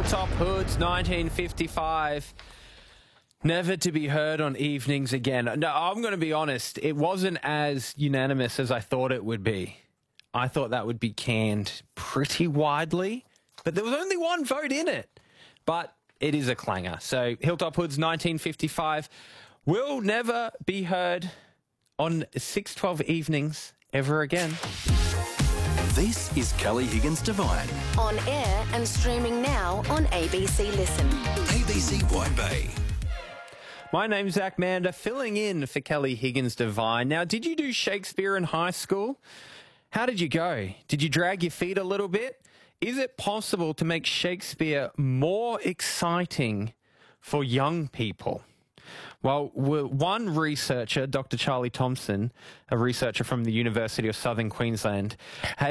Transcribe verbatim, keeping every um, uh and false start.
Hilltop Hoods, nineteen fifty-five. Never to be heard on evenings again. No, I'm going to be honest. It wasn't as unanimous as I thought it would be. I thought that would be canned pretty widely, but there was only one vote in it. But it is a clanger. So Hilltop Hoods, nineteen fifty-five, will never be heard on six twelve evenings ever again. This is Kelly Higgins Divine. On air and streaming now on A B C Listen. A B C White Bay. My name's Zach Mander, filling in for Kelly Higgins Divine. Now, did you do Shakespeare in high school? How did you go? Did you drag your feet a little bit? Is it possible to make Shakespeare more exciting for young people? Well, one researcher, Doctor Charlie Thompson, a researcher from the University of Southern Queensland, has